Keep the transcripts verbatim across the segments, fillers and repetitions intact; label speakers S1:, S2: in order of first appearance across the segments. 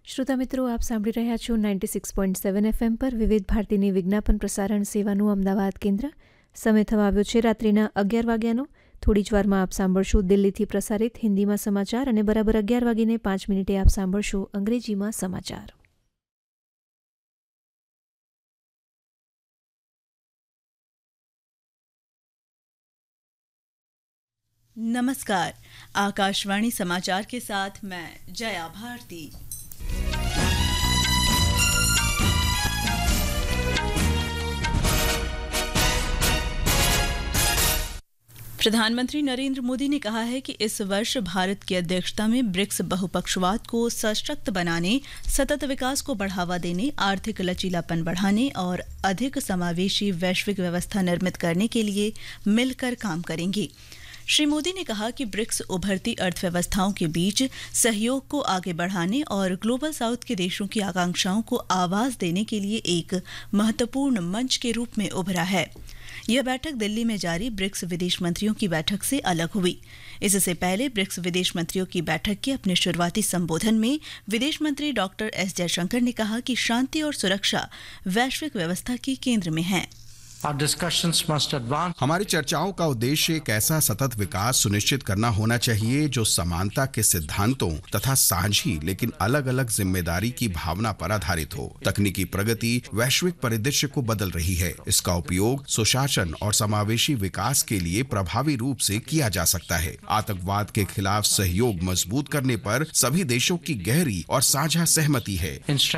S1: શ્રોતા મિત્રો, આપ સાંભળી રહ્યા છો ninety six point seven FM પર વિવિધ ભારતીની વિજ્ઞાપન પ્રસારણ સેવાનું અમદાવાદ કેન્દ્ર. સમય થવા આવ્યો છે રાત્રિના અગિયાર વાગ્યાનો. થોડી જ વારમાં આપ સાંભળશો દિલ્હીથી પ્રસારિત હિન્દીમાં સમાચાર અને બરાબર અગિયાર વાગીને પાંચ મિનિટે આપ સાંભળશો અંગ્રેજીમાં સમાચાર.
S2: नमस्कार, आकाशवाणी समाचार के साथ मैं जया भारती. प्रधानमंत्री नरेंद्र मोदी ने कहा है कि इस वर्ष भारत की अध्यक्षता में ब्रिक्स बहुपक्षवाद को सशक्त बनाने, सतत विकास को बढ़ावा देने, आर्थिक लचीलापन बढ़ाने और अधिक समावेशी वैश्विक व्यवस्था निर्मित करने के लिए मिलकर काम करेंगे. श्री मोदी ने कहा कि ब्रिक्स उभरती अर्थव्यवस्थाओं के बीच सहयोग को आगे बढ़ाने और ग्लोबल साउथ के देशों की आकांक्षाओं को आवाज देने के लिए एक महत्वपूर्ण मंच के रूप में उभरा है. यह बैठक दिल्ली में जारी ब्रिक्स विदेश मंत्रियों की बैठक से अलग हुई. इससे पहले ब्रिक्स विदेश मंत्रियों की बैठक के अपने शुरुआती संबोधन में विदेश मंत्री डॉक्टर एस जयशंकर ने कहा कि शांति और सुरक्षा वैश्विक व्यवस्था के केंद्र में है.
S3: हमारी चर्चाओं का उद्देश्य एक ऐसा सतत विकास सुनिश्चित करना होना चाहिए जो समानता के सिद्धांतों तथा साझी लेकिन अलग अलग जिम्मेदारी की भावना पर आधारित हो. तकनीकी प्रगति वैश्विक परिदृश्य को बदल रही है. इसका उपयोग सुशासन और समावेशी विकास के लिए प्रभावी रूप से किया जा सकता है. आतंकवाद के खिलाफ सहयोग मजबूत करने पर सभी देशों की गहरी और साझा सहमति है.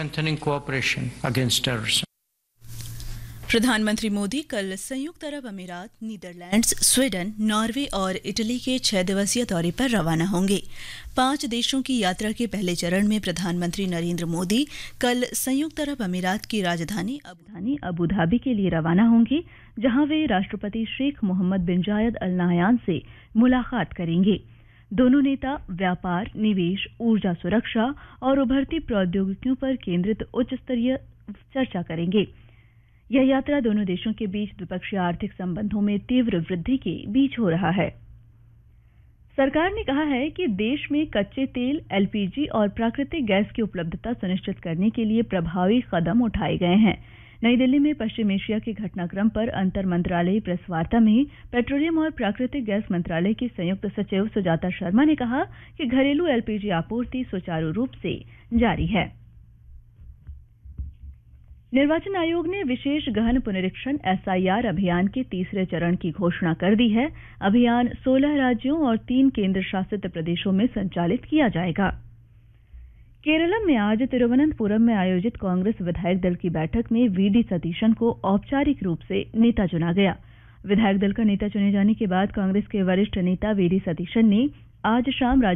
S2: प्रधानमंत्री मोदी कल संयुक्त अरब अमीरात, नीदरलैंड्स, स्वीडन, नॉर्वे और इटली के छह दिवसीय दौरे पर रवाना होंगे. पांच देशों की यात्रा के पहले चरण में प्रधानमंत्री नरेंद्र मोदी कल संयुक्त अरब अमीरात की राजधानी अबुधाबी अबू धाबी के लिए रवाना होंगे, जहां वे राष्ट्रपति शेख मोहम्मद बिन जायद अल नाहयान से मुलाकात करेंगे. दोनों नेता व्यापार, निवेश, ऊर्जा सुरक्षा और उभरती प्रौद्योगिकियों पर केंद्रित उच्च स्तरीय चर्चा करेंगे. यह यात्रा दोनों देशों के बीच द्विपक्षीय आर्थिक संबंधों में तीव्र वृद्धि के बीच हो रहा है. सरकार ने कहा है कि देश में कच्चे तेल, एलपीजी और प्राकृतिक गैस की उपलब्धता सुनिश्चित करने के लिए प्रभावी कदम उठाए गए हैं. नई दिल्ली में पश्चिम एशिया के घटनाक्रम पर अंतर मंत्रालयी प्रेस वार्ता में पेट्रोलियम और प्राकृतिक गैस मंत्रालय की संयुक्त सचिव सुजाता शर्मा ने कहा कि घरेलू एलपीजी आपूर्ति सुचारू रूप से जारी है. निर्वाचन आयोग ने विशेष गहन पुनरीक्षण एसआईआर अभियान के तीसरे चरण की घोषणा कर दी है. अभियान सोलह राज्यों और तीन केंद्र शासित प्रदेशों में संचालित किया जाएगा. केरलम में आज तिरुवनंतपुरम में आयोजित कांग्रेस विधायक दल की बैठक में वीडी सतीशन को औपचारिक रूप से नेता चुना गया. विधायक दल का नेता चुने जाने के बाद कांग्रेस के वरिष्ठ नेता वीडी सतीशन ने आज शाम